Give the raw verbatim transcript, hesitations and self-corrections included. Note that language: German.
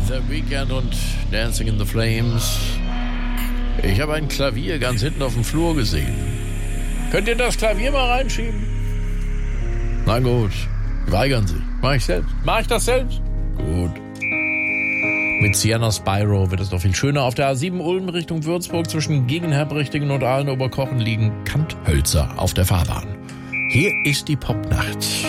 The Weeknd und Dancing in the Flames. Ich habe ein Klavier ganz hinten auf dem Flur gesehen. Könnt ihr das Klavier mal reinschieben? Na gut, weigern Sie. Mach ich selbst. Mach ich das selbst? Gut. Mit Sienna Spyro wird es noch viel schöner. Auf der A sieben Ulm Richtung Würzburg zwischen Gegenherbrichtingen und Aalen-Oberkochen liegen Kanthölzer auf der Fahrbahn. Hier ist die Popnacht.